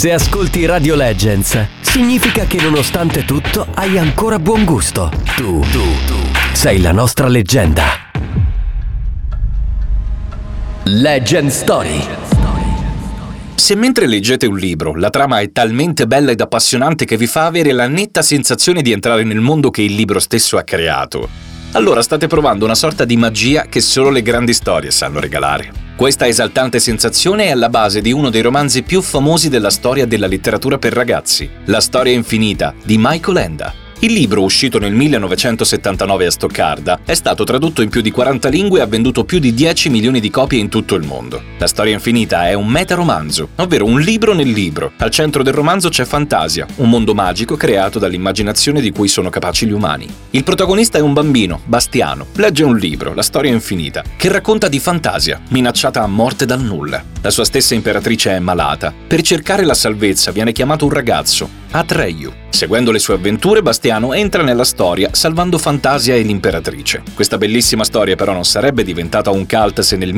Se ascolti Radio Legends, significa che nonostante tutto hai ancora buon gusto. Tu sei la nostra leggenda. Legend Story. Se mentre leggete un libro la trama è talmente bella ed appassionante che vi fa avere la netta sensazione di entrare nel mondo che il libro stesso ha creato, allora state provando una sorta di magia che solo le grandi storie sanno regalare. Questa esaltante sensazione è alla base di uno dei romanzi più famosi della storia della letteratura per ragazzi, La storia infinita di Michael Enda. Il libro, uscito nel 1979 a Stoccarda, è stato tradotto in più di 40 lingue e ha venduto più di 10 milioni di copie in tutto il mondo. La storia infinita è un metaromanzo, ovvero un libro nel libro. Al centro del romanzo c'è fantasia, un mondo magico creato dall'immaginazione di cui sono capaci gli umani. Il protagonista è un bambino, Bastiano. Legge un libro, La storia infinita, che racconta di fantasia, minacciata a morte dal nulla. La sua stessa imperatrice è malata. Per cercare la salvezza viene chiamato un ragazzo, Atreyu. Seguendo le sue avventure, Bastiano entra nella storia salvando Fantasia e l'imperatrice. Questa bellissima storia però non sarebbe diventata un cult se nel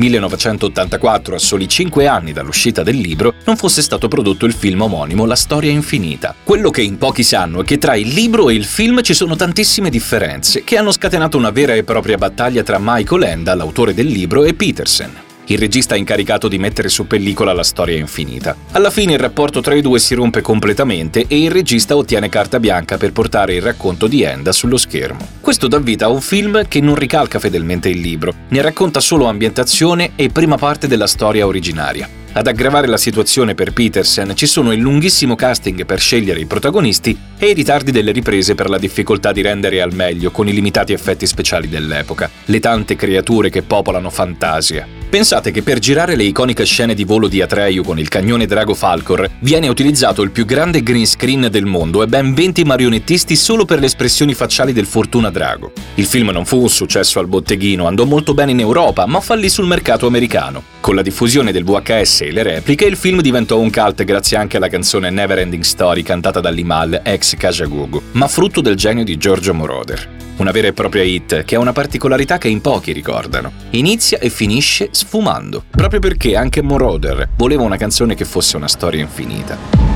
1984, a soli 5 anni dall'uscita del libro, non fosse stato prodotto il film omonimo La storia infinita. Quello che in pochi sanno è che tra il libro e il film ci sono tantissime differenze che hanno scatenato una vera e propria battaglia tra Michael Enda, l'autore del libro, e Petersen, il regista incaricato di mettere su pellicola La storia infinita. Alla fine il rapporto tra i due si rompe completamente e il regista ottiene carta bianca per portare il racconto di Enda sullo schermo. Questo dà vita a un film che non ricalca fedelmente il libro, ne racconta solo ambientazione e prima parte della storia originaria. Ad aggravare la situazione per Petersen ci sono il lunghissimo casting per scegliere i protagonisti e i ritardi delle riprese per la difficoltà di rendere al meglio con i limitati effetti speciali dell'epoca, le tante creature che popolano Fantasia. Pensate che per girare le iconiche scene di volo di Atreyu con il cagnone Drago Falcor viene utilizzato il più grande green screen del mondo e ben 20 marionettisti solo per le espressioni facciali del Fortuna Drago. Il film non fu un successo al botteghino, andò molto bene in Europa, ma fallì sul mercato americano. Con la diffusione del VHS e le repliche, il film diventò un cult grazie anche alla canzone Neverending Story cantata dall'Imal ex Kajagoogoo, ma frutto del genio di Giorgio Moroder. Una vera e propria hit che ha una particolarità che in pochi ricordano. Inizia e finisce sfumando, proprio perché anche Moroder voleva una canzone che fosse una storia infinita.